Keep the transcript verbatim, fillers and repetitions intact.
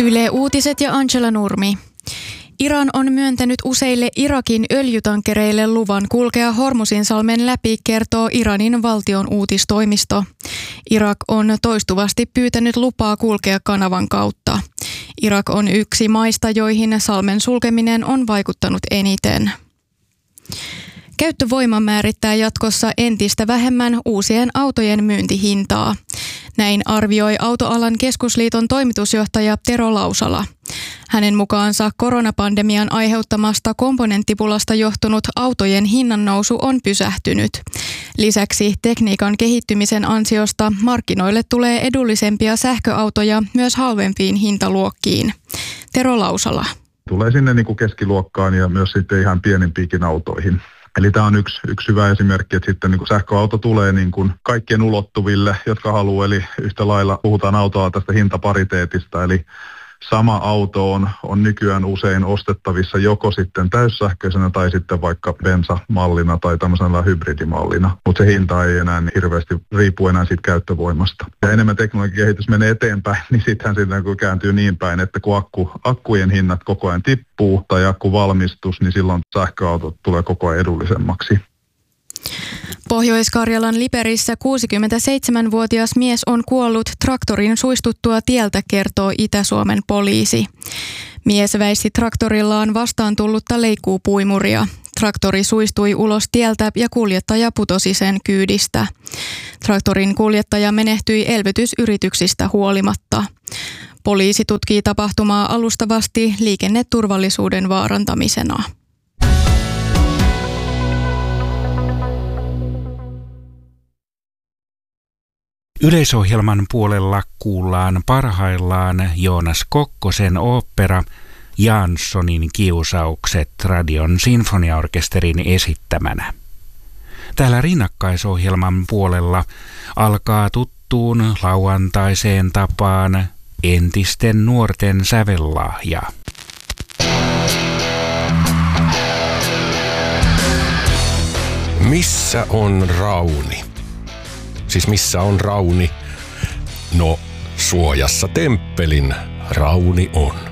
Yle Uutiset ja Angela Nurmi. Iran on myöntänyt useille Irakin öljytankereille luvan kulkea Hormuzinsalmen läpi, kertoo Iranin valtion uutistoimisto. Irak on toistuvasti pyytänyt lupaa kulkea kanavan kautta. Irak on yksi maista, joihin salmen sulkeminen on vaikuttanut eniten. Käyttövoima määrittää jatkossa entistä vähemmän uusien autojen myyntihintaa. Näin arvioi Autoalan keskusliiton toimitusjohtaja Tero Lausala. Hänen mukaansa koronapandemian aiheuttamasta komponenttipulasta johtunut autojen hinnannousu on pysähtynyt. Lisäksi tekniikan kehittymisen ansiosta markkinoille tulee edullisempia sähköautoja myös halvempiin hintaluokkiin. Tero Lausala. Tulee sinne niin kuin keskiluokkaan ja myös sitten ihan pienimpiinkin autoihin. Eli tämä on yksi, yksi hyvä esimerkki, että sitten niin kuin sähköauto tulee niin kuin kaikkien ulottuville, jotka haluaa. Eli yhtä lailla puhutaan autoa tästä hintapariteetista, eli sama auto on, on nykyään usein ostettavissa joko sitten täyssähköisenä tai sitten vaikka bensamallina tai tämmöisellä hybridimallina. Mutta se hinta ei enää niin hirveästi riipu enää siitä käyttövoimasta. Ja enemmän teknologian kehitys menee eteenpäin, niin sittenhän sitten kun kääntyy niin päin, että kun akku, akkujen hinnat koko ajan tippuu tai akkuvalmistus, niin silloin sähköautot tulee koko ajan edullisemmaksi. Pohjois-Karjalan Liperissä kuusikymmentäseitsemänvuotias mies on kuollut traktorin suistuttua tieltä, kertoo Itä-Suomen poliisi. Mies väisti traktorillaan vastaan tullutta leikkuupuimuria. Traktori suistui ulos tieltä ja kuljettaja putosi sen kyydistä. Traktorin kuljettaja menehtyi elvytysyrityksistä huolimatta. Poliisi tutkii tapahtumaa alustavasti liikenneturvallisuuden vaarantamisena. Yleisohjelman puolella kuullaan parhaillaan Joonas Kokkosen ooppera Janssonin kiusaukset radion sinfoniaorkesterin esittämänä. Täällä rinnakkaisohjelman puolella alkaa tuttuun lauantaiseen tapaan entisten nuorten sävellahja. Missä on Rauni? Siis missä on Rauni? No, suojassa temppelin Rauni on.